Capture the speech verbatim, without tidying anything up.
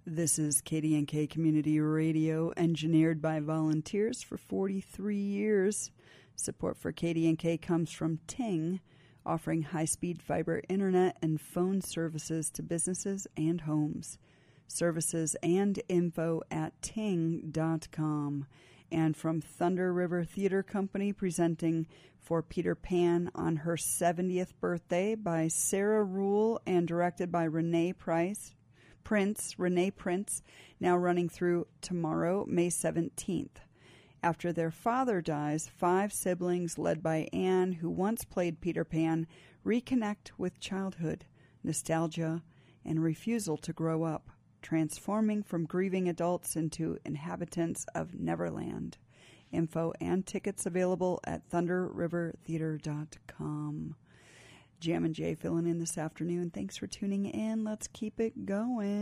This is K D N K Community Radio, engineered by volunteers for forty-three years. Support for K D N K comes from Ting, offering high-speed fiber internet and phone services to businesses and homes. Services and info at ting dot com. And from Thunder River Theater Company, presenting For Peter Pan on her seventieth birthday by Sarah Rule and directed by Renee Price. Prince, Renee Prince, now running through tomorrow, May seventeenth. After their father dies, five siblings led by Anne, who once played Peter Pan, reconnect with childhood, nostalgia, and refusal to grow up, transforming from grieving adults into inhabitants of Neverland. Info and tickets available at thunder river theater dot com. Jam and Jay filling in this afternoon. Thanks for tuning in. Let's keep it going.